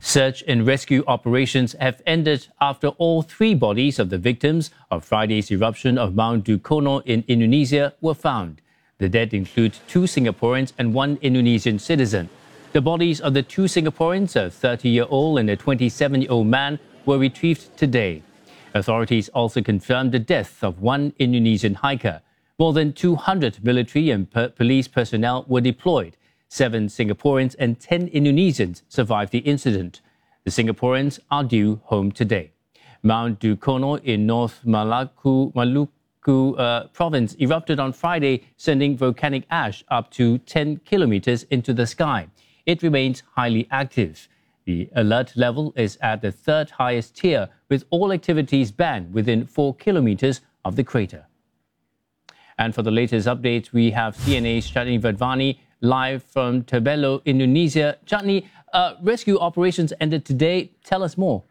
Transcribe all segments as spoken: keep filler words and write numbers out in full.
Search and rescue operations have ended after all three bodies of the victims of Friday's eruption of Mount Dukono in Indonesia were found. The dead include two Singaporeans and one Indonesian citizen. The bodies of the two Singaporeans, a thirty-year-old and a twenty-seven-year-old man, were retrieved today. Authorities also confirmed the death of one Indonesian hiker. More than two hundred military and per- police personnel were deployed. Seven Singaporeans and ten Indonesians survived the incident. The Singaporeans are due home today. Mount Dukono in North Maluku, Maluku uh, province erupted on Friday, sending volcanic ash up to ten kilometers into the sky. It remains highly active. The alert level is at the third highest tier, with all activities banned within four kilometers of the crater. And for the latest updates, we have C N A's Chatni Vadvani live from Tebelo, Indonesia. Chatni, uh, rescue operations ended today. Tell us more.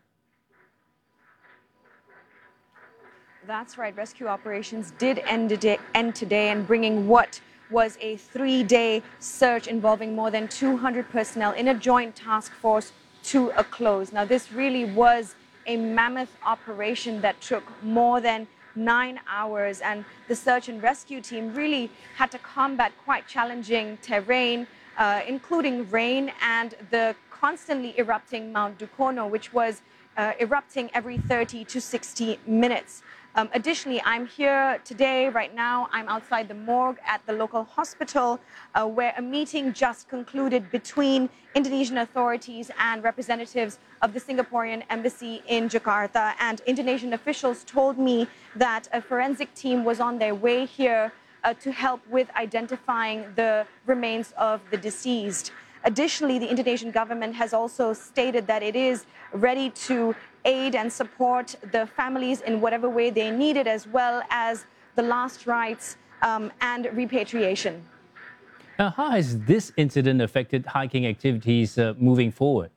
That's right. Rescue operations did end today, end today and bringing what was a three-day search involving more than two hundred personnel in a joint task force to a close. Now, this really was a mammoth operation that took more than nine hours, and the search and rescue team really had to combat quite challenging terrain, uh, including rain and the constantly erupting Mount Dukono, which was uh, erupting every thirty to sixty minutes. Um, additionally, I'm here today, right now, I'm outside the morgue at the local hospital uh, where a meeting just concluded between Indonesian authorities and representatives of the Singaporean embassy in Jakarta. And Indonesian officials told me that a forensic team was on their way here uh, to help with identifying the remains of the deceased. Additionally, the Indonesian government has also stated that it is ready to aid and support the families in whatever way they need it, as well as the last rites um, and repatriation. Now, how has this incident affected hiking activities uh, moving forward?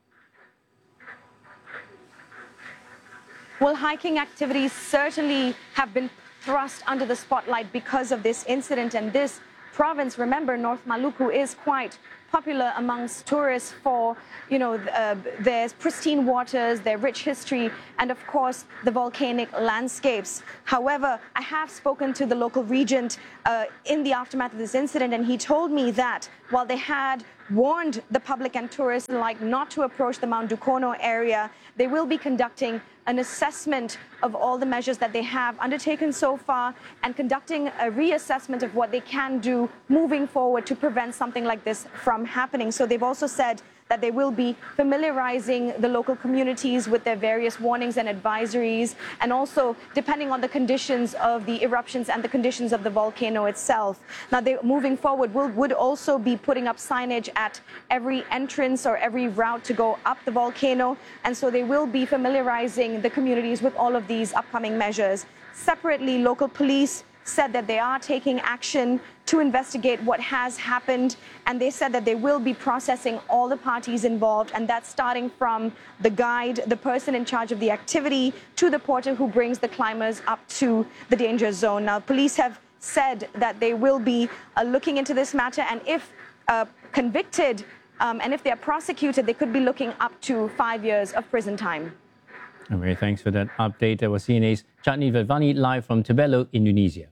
Well, hiking activities certainly have been thrust under the spotlight because of this incident, and this province, remember, North Maluku, is quite popular amongst tourists for, you know, uh, their pristine waters, their rich history, and of course, the volcanic landscapes. However, I have spoken to the local regent uh, in the aftermath of this incident, and he told me that while they had warned the public and tourists alike not to approach the Mount Dukono area, they will be conducting an assessment of all the measures that they have undertaken so far and conducting a reassessment of what they can do moving forward to prevent something like this from happening. So they've also said that they will be familiarizing the local communities with their various warnings and advisories, and also depending on the conditions of the eruptions and the conditions of the volcano itself. Now, they, moving forward, will, would also be putting up signage at every entrance or every route to go up the volcano, and so they will be familiarizing the communities with all of these upcoming measures. Separately, local police said that they are taking action to investigate what has happened, and they said that they will be processing all the parties involved, and that's starting from the guide, the person in charge of the activity, to the porter who brings the climbers up to the danger zone. Now, police have said that they will be uh, looking into this matter, and if uh, convicted um, and if they are prosecuted, they could be looking up to five years of prison time. Okay, thanks for that update. That was C N A's Chatni Vadvani live from Tebelo, Indonesia.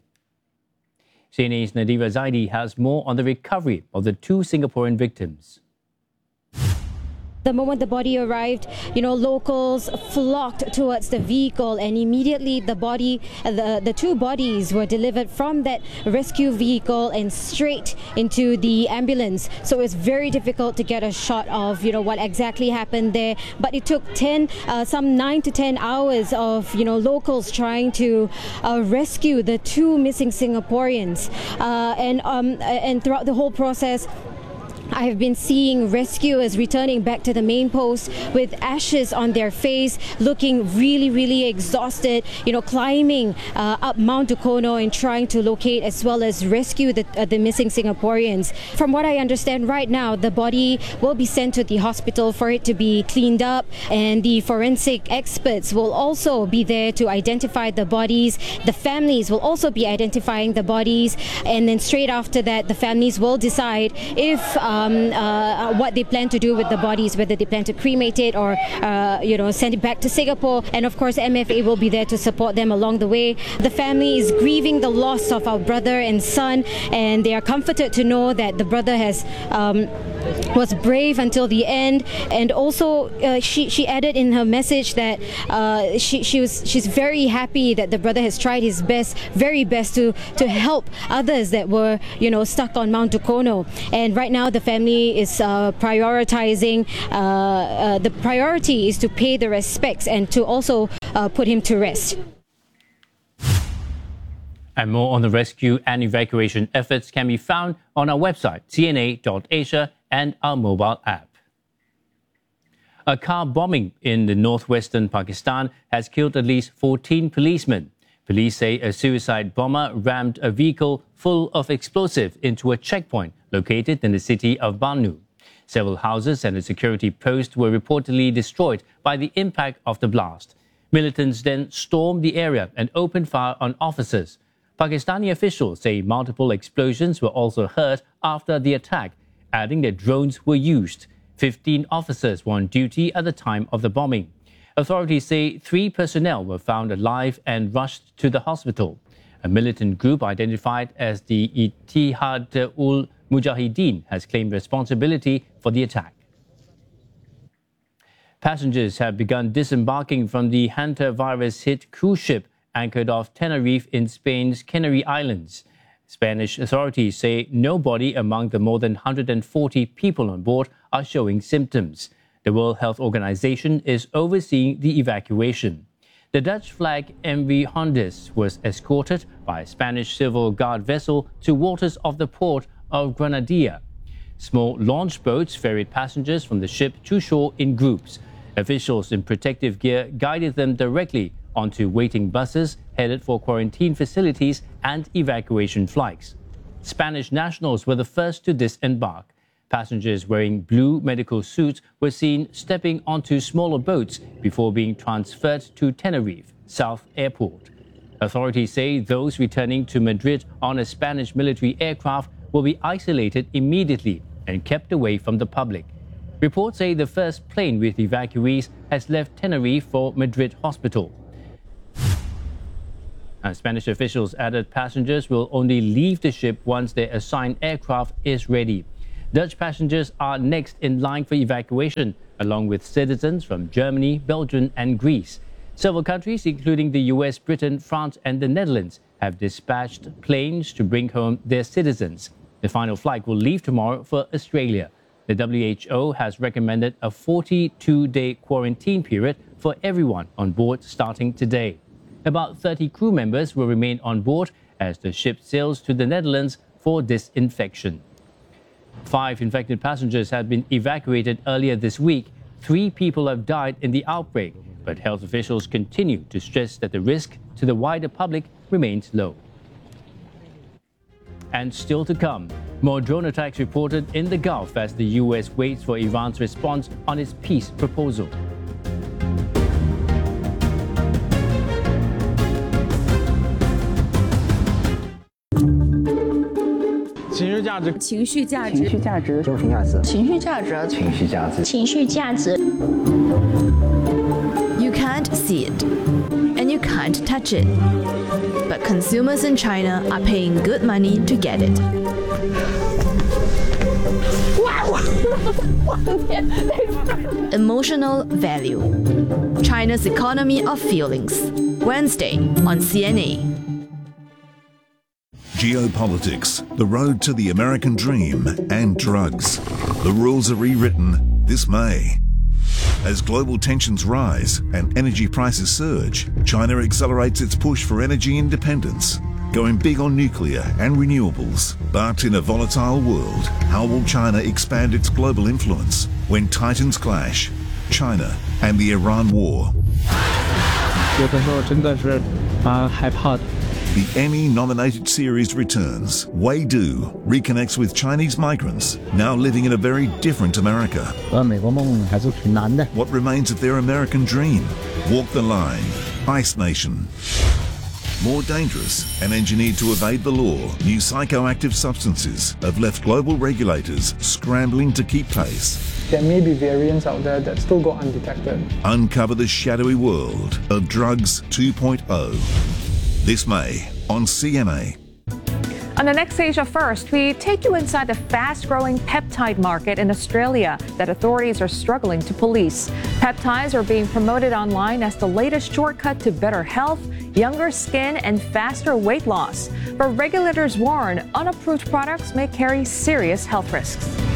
C N A's Nadira Zaidi has more on the recovery of the two Singaporean victims. The moment the body arrived, you know, locals flocked towards the vehicle, and immediately the body, the, the two bodies were delivered from that rescue vehicle and straight into the ambulance. So it's very difficult to get a shot of, you know, what exactly happened there. But it took ten, uh, some nine to ten hours of, you know, locals trying to uh, rescue the two missing Singaporeans. Uh, and um, and throughout the whole process, I have been seeing rescuers returning back to the main post with ashes on their face, looking really, really exhausted, you know, climbing uh, up Mount Dukono and trying to locate as well as rescue the, uh, the missing Singaporeans. From what I understand right now, the body will be sent to the hospital for it to be cleaned up, and the forensic experts will also be there to identify the bodies. The families will also be identifying the bodies, and then straight after that, the families will decide if uh, um, uh, what they plan to do with the bodies, whether they plan to cremate it or uh, you know, send it back to Singapore. And of course, M F A will be there to support them along the way. The family is grieving the loss of our brother and son, and they are comforted to know that the brother has um, was brave until the end. And also, uh, she she added in her message that uh, she she was she's very happy that the brother has tried his best, very best, to to help others that were, you know, stuck on Mount Dukono. And right now, the family is uh, prioritizing. Uh, uh, the priority is to pay the respects and to also uh, put him to rest. And more on the rescue and evacuation efforts can be found on our website, c n a dot asia, and our mobile app. A car bombing in the northwestern Pakistan has killed at least fourteen policemen. Police say a suicide bomber rammed a vehicle full of explosives into a checkpoint located in the city of Bannu. Several houses and a security post were reportedly destroyed by the impact of the blast. Militants then stormed the area and opened fire on officers. Pakistani officials say multiple explosions were also heard after the attack, adding that drones were used. Fifteen officers were on duty at the time of the bombing. Authorities say three personnel were found alive and rushed to the hospital. A militant group identified as the Ittihad-ul-Mujahideen has claimed responsibility for the attack. Passengers have begun disembarking from the hantavirus-hit cruise ship anchored off Tenerife in Spain's Canary Islands. Spanish authorities say nobody among the more than one hundred forty people on board are showing symptoms. The World Health Organization is overseeing the evacuation. The Dutch flag M V Hondes was escorted by a Spanish Civil Guard vessel to waters of the port of Granadilla. Small launch boats ferried passengers from the ship to shore in groups. Officials in protective gear guided them directly onto waiting buses headed for quarantine facilities and evacuation flights. Spanish nationals were the first to disembark. Passengers wearing blue medical suits were seen stepping onto smaller boats before being transferred to Tenerife South Airport. Authorities say those returning to Madrid on a Spanish military aircraft will be isolated immediately and kept away from the public. Reports say the first plane with evacuees has left Tenerife for Madrid Hospital. And Spanish officials added passengers will only leave the ship once their assigned aircraft is ready. Dutch passengers are next in line for evacuation, along with citizens from Germany, Belgium, and Greece. Several countries, including the U S, Britain, France, and the Netherlands, have dispatched planes to bring home their citizens. The final flight will leave tomorrow for Australia. The W H O has recommended a forty-two day quarantine period for everyone on board starting today. About thirty crew members will remain on board as the ship sails to the Netherlands for disinfection. Five infected passengers had been evacuated earlier this week. Three people have died in the outbreak, but health officials continue to stress that the risk to the wider public remains low. And still to come, more drone attacks reported in the Gulf as the U S waits for Iran's response on its peace proposal. 情绪价值，情绪价值， 情绪价值， 情绪价值， 情绪价值。 You can't see it, and you can't touch it. But consumers in China are paying good money to get it. Emotional value. China's economy of feelings. Wednesday on C N A. Geopolitics, the road to the American dream, and drugs. The rules are rewritten this May. As global tensions rise and energy prices surge, China accelerates its push for energy independence, going big on nuclear and renewables. But in a volatile world, how will China expand its global influence when titans clash? China and the Iran war. 有的时候真的是蛮害怕的。 The Emmy-nominated series returns. Wei Du reconnects with Chinese migrants now living in a very different America. 呃，美国梦还是挺难的。 What remains of their American dream? Walk the Line. Ice Nation. More dangerous and engineered to evade the law, new psychoactive substances have left global regulators scrambling to keep pace. There may be variants out there that still go undetected. Uncover the shadowy world of Drugs two point oh. This May on C M A. On the next Asia First, we take you inside the fast-growing peptide market in Australia that authorities are struggling to police. Peptides are being promoted online as the latest shortcut to better health, younger skin, and faster weight loss. But regulators warn unapproved products may carry serious health risks.